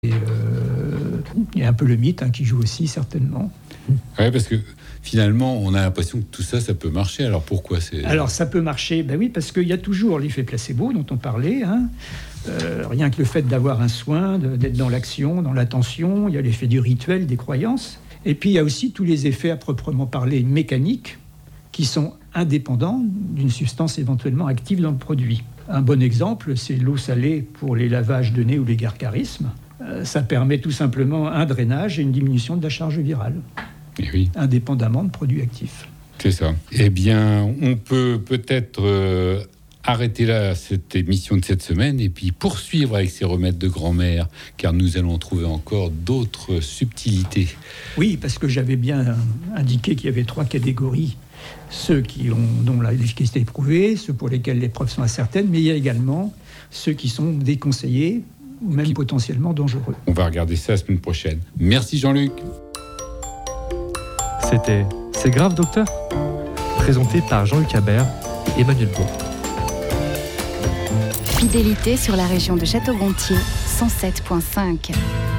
Il y a un peu le mythe qui joue aussi, certainement. Oui, parce que finalement, on a l'impression que tout ça, ça peut marcher. Alors pourquoi c'est... Alors ça peut marcher, oui, parce qu'il y a toujours l'effet placebo dont on parlait. Rien que le fait d'avoir un soin, d'être dans l'action, dans l'attention, il y a l'effet du rituel, des croyances. Et puis il y a aussi tous les effets à proprement parler mécaniques qui sont indépendants d'une substance éventuellement active dans le produit. Un bon exemple, c'est l'eau salée pour les lavages de nez ou les gargarismes. Ça permet tout simplement un drainage et une diminution de la charge virale, indépendamment de produits actifs. C'est ça. Eh bien, on peut peut-être arrêter là cette émission de cette semaine et puis poursuivre avec ces remèdes de grand-mère, car nous allons trouver encore d'autres subtilités. Oui, parce que j'avais bien indiqué qu'il y avait 3 catégories. Ceux dont l'efficacité est prouvée, ceux pour lesquels les preuves sont incertaines, mais il y a également ceux qui sont déconseillés ou même potentiellement dangereux. On va regarder ça la semaine prochaine. Merci Jean-Luc. C'était C'est grave docteur, présenté par Jean-Luc Habert et Emmanuel Bourg. Fidélité sur la région de Château-Gontier, 107.5.